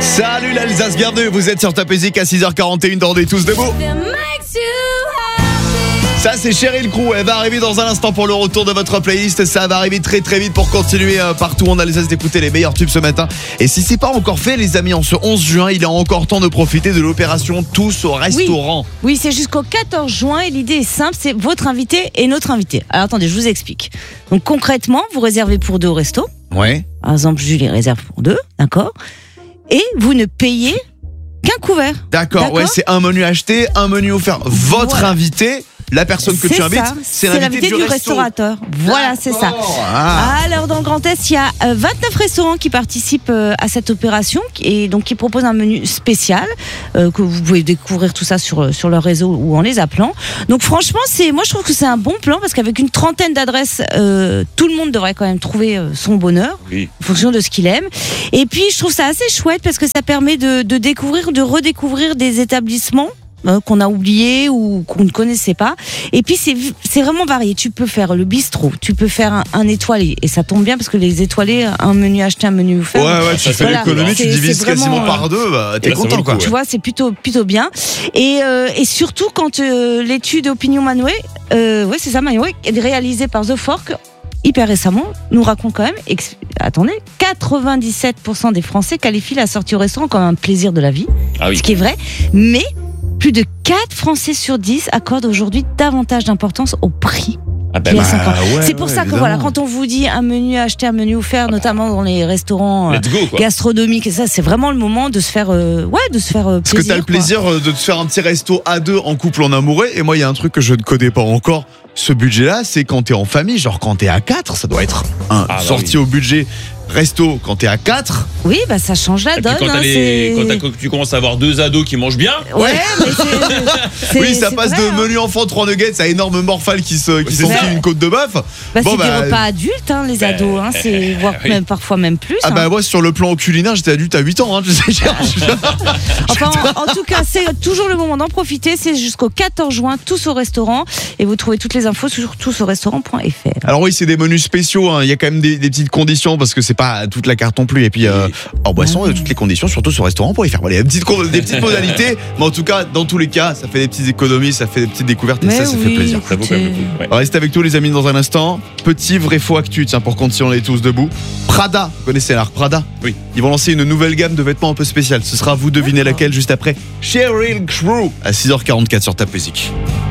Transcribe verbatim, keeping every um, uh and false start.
Salut l'Alsace, bienvenue, vous êtes sur Top Music à six heures quarante et une dans des Tous Debout. Ça c'est Sheryl Crow, elle va arriver dans un instant pour le retour de votre playlist. Ça va arriver très très vite pour continuer euh, partout en Alsace d'écouter les meilleurs tubes ce matin. Et si c'est pas encore fait les amis, en ce onze juin, il est encore temps de profiter de l'opération Tous au restaurant. Oui, oui, c'est jusqu'au quatorze juin et l'idée est simple, c'est votre invité et notre invité. Alors attendez, je vous explique. Donc concrètement, vous réservez pour deux au resto. Ouais. Par exemple, Julie réserve pour deux, d'accord ? Et vous ne payez qu'un couvert. D'accord, D'accord. ouais, c'est un menu acheté, un menu offert. Votre Voilà. invité, la personne que C'est tu invites, ça, c'est c'est l'invité l'invité du, du resto. restaurateur. Voilà, c'est ça. Ah. Alors dans le Grand Est, il y a euh, vingt-neuf restaurants qui participent euh, à cette opération et donc qui proposent un menu spécial euh, que vous pouvez découvrir tout ça sur sur leur réseau ou en les appelant. Donc franchement, c'est moi je trouve que c'est un bon plan parce qu'avec une trentaine d'adresses, euh, tout le monde devrait quand même trouver euh, son bonheur Oui. en fonction de ce qu'il aime. Et puis je trouve ça assez chouette parce que ça permet de, de découvrir, de redécouvrir des établissements euh, qu'on a oubliés ou qu'on ne connaissait pas. Et puis c'est c'est vraiment varié. Tu peux faire le bistrot, tu peux faire un, un étoilé et ça tombe bien parce que les étoilés, un menu acheté, un menu offert. Ouais, ouais, tu fais Voilà. l'économie, tu C'est- divises c'est vraiment, quasiment euh, par deux, bah, t'es là, ça vaut content le quoi. coup, Tu vois, c'est plutôt plutôt bien. Et, euh, et surtout quand euh, l'étude Opinion Manway, euh, ouais c'est ça Manway, est réalisée par The Fork hyper récemment, nous raconte quand même, ex- attendez, quatre-vingt-dix-sept pour cent des Français qualifient la sortie au restaurant comme un plaisir de la vie, Ah oui. ce qui est vrai, mais plus de quatre Français sur dix accordent aujourd'hui davantage d'importance au prix. Ah ben, qu'il y a bah, cinq ans. ouais, c'est pour ouais, ça que évidemment. voilà, quand on vous dit un menu acheté, un menu offert, notamment dans les restaurants euh, let's go quoi. gastronomiques et ça, c'est vraiment le moment de se faire, euh, ouais, de se faire euh, Parce que plaisir. t'as le quoi. plaisir euh, de te faire un petit resto à deux en couple en amoureux. Et moi, il y a un truc que je ne connais pas encore. Ce budget-là, c'est quand t'es en famille. Genre quand t'es à quatre, ça doit être un bah sorti oui. au budget resto quand t'es à quatre. Oui, bah ça change la Et puis donne. quand, t'as hein, les- c'est- quand, t'as- quand tu commences à avoir deux ados qui mangent bien, Ouais, mais c'est- c'est. Oui, ça c'est passe vrai, de hein. menu enfant trois nuggets à énorme morphale qui se qui C'est s'enfile ça. une côte de bœuf. Bah, Bon, c'est bah, des repas adultes, hein, les bah, ados. Hein, c'est voire oui. même parfois même plus. Ah hein. bah moi sur le plan culinaire j'étais adulte à huit ans hein, je sais, je- Enfin, en, en tout cas, c'est toujours le moment d'en profiter. C'est jusqu'au quatorze juin, tous au restaurant. Et vous trouvez toutes les infos sur tous au restaurant point f r. Alors oui c'est des menus spéciaux hein. Il y a quand même des, des petites conditions parce que c'est pas toute la carte non plus et puis euh, Oui. en boisson il y a toutes les conditions surtout sur restaurant pour y faire voilà, il y a des petites, con- des petites modalités mais en tout cas dans tous les cas ça fait des petites économies ça fait des petites découvertes et Mais ça ça oui, fait plaisir. ça vaut quand même le coup. Ouais. Alors, restez avec nous les amis dans un instant. Petit vrai faux actu tiens pour continuer on est tous debout. Prada, vous connaissez la marque Prada? Oui. Ils vont lancer une nouvelle gamme de vêtements un peu spéciale. Ce sera à vous deviner laquelle juste après Sheryl Crow à six heures quarante-quatre sur Top Music.